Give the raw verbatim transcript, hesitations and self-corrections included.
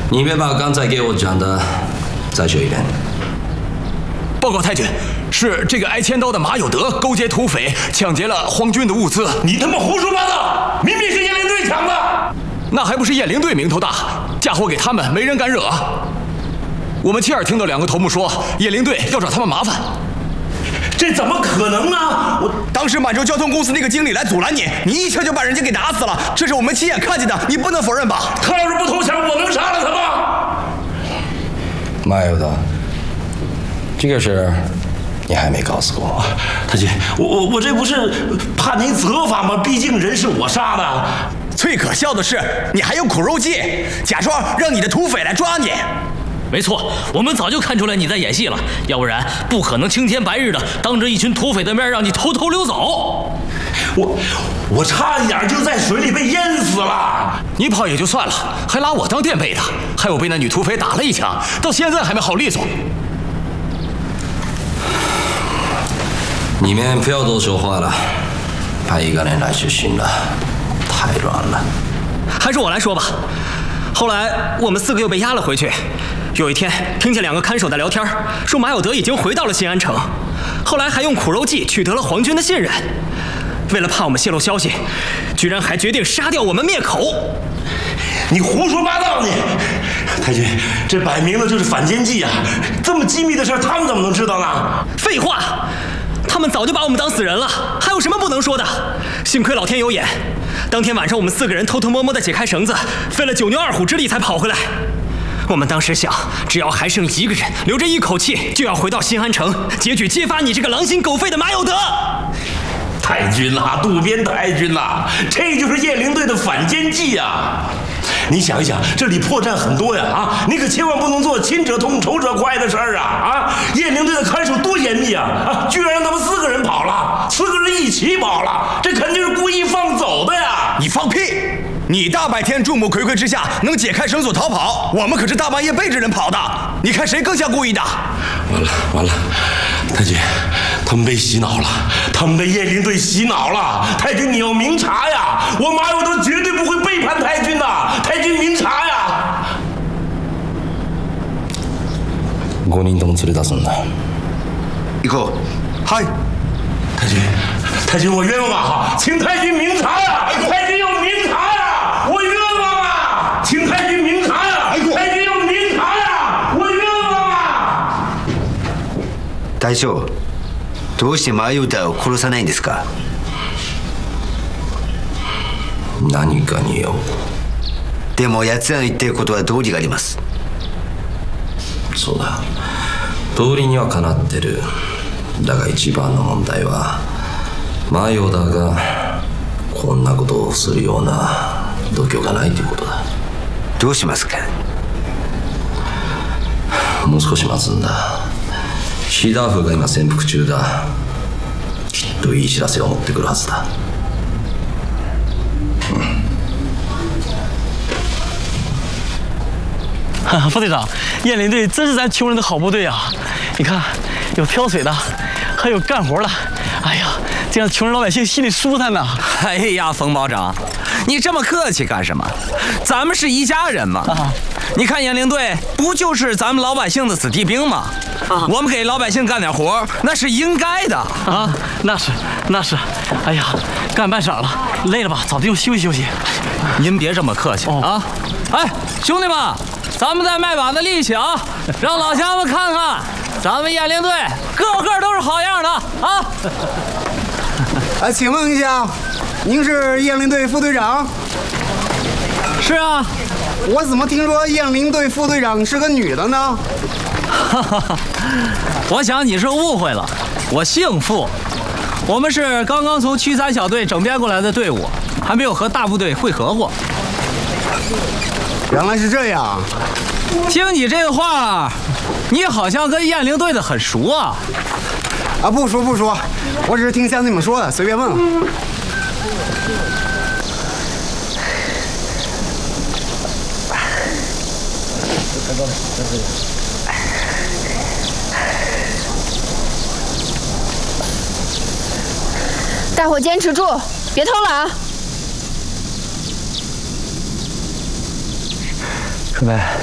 你别把刚才给我讲的再说一遍。 报告太君，是这个挨千刀的马有德勾结土匪，抢劫了皇军的物资。 你他妈胡说八道！明明是雁翎队抢的。 那还不是雁翎队名头大，嫁祸给他们，没人敢惹。我们亲耳听到两个头目说，雁翎队要找他们麻烦。 这怎么可能啊！我当时满洲交通公司那个经理来阻拦你，你一枪就把人家给打死了，这是我们亲眼看见的，你不能否认吧？ 他要是不投降，我能杀了他吗？ 马有德，这个事你还没告诉我。 太君，我我我这不是怕您责罚吗？毕竟人是我杀的。 最可笑的是，你还有苦肉计，假装让你的土匪来抓你。 没错，我们早就看出来你在演戏了，要不然不可能青天白日的当着一群土匪的面让你偷偷溜走。 我我差一点就在水里被淹死了。 你跑也就算了，还拿我当垫背的，害我被那女土匪打了一枪，到现在还没好利索。 你们不要多说话了，派一个人来就行了，太乱了。 还是我来说吧。后来我们四个又被押了回去。 有一天，听见两个看守在聊天，说马有德已经回到了新安城，后来还用苦肉计取得了皇军的信任。为了怕我们泄露消息，居然还决定杀掉我们灭口。 你胡说八道！你，太君，这摆明了就是反间计啊！这么机密的事，他们怎么能知道呢？ 废话，他们早就把我们当死人了，还有什么不能说的？幸亏老天有眼，当天晚上我们四个人偷偷摸摸地解开绳子，费了九牛二虎之力才跑回来。 我们当时想，只要还剩一个人，留着一口气，就要回到新安城，结局揭发你这个狼心狗肺的马有德。 太君啦，渡边太君啦，这就是雁翎队的反间计啊！你想一想，这里破绽很多呀啊！你可千万不能做亲者痛，仇者快的事儿啊啊！雁翎队的看守多严密啊啊！居然让他们四个人跑了，四个人一起跑了，这肯定是故意放走的呀！ 你放屁！ 你大白天众目睽睽之下能解开绳索逃跑，我们可是大半夜背着人跑的，你看谁更像故意的？ 完了完了，太君，他们被洗脑了，他们被雁翎队洗脑了。太君，你要明察呀！我马有德绝对不会背叛太君的，太君明察呀！ 五人とも連れ出すんだ。 行こう。はい。 太君，太君，我冤枉啊！请太君明察呀！太君要明察呀！我冤枉啊！请太君明察呀！太君要明察呀！我冤枉啊！ 大将、どうしてマヨダを殺さないんですか？ 何かによ。 でも奴らの言っていることは道理があります。 そうだ。道理にはかなってる。だが一番の問題はマヨダがこんなことをするような度胸がないということだ。 どうしますか？ もう少し待つんだ。シーダーフが今潜伏中だ。きっといい知らせを持ってくるはずだ。 哈哈，副队长，雁翎队真是咱穷人的好部队啊！你看，有挑水的，还有干活的。哎呀，这样穷人老百姓心里舒坦呐。 哎呀，冯保长，你这么客气干什么？咱们是一家人嘛。啊、你看雁翎队不就是咱们老百姓的子弟兵吗？啊、我们给老百姓干点活，那是应该的啊。那是，那是。哎呀，干半晌了，累了吧？早点休息休息。 您别这么客气、哦、啊！哎，兄弟们。咱们再卖把子力气啊，让老乡们看看，咱们雁翎队个个都是好样的啊！ 啊，请问一下，您是雁翎队副队长？ 是啊。 我怎么听说雁翎队副队长是个女的呢？ 哈哈哈，我想你是误会了，我姓傅，我们是刚刚从驱散小队整编过来的队伍，还没有和大部队会合过。 原来是这样。 听你这个话，你好像跟雁翎队的很熟啊。 啊，不熟不熟，我只是听乡亲们说的，随便问问。 大伙坚持住，别偷了啊！ 春梅，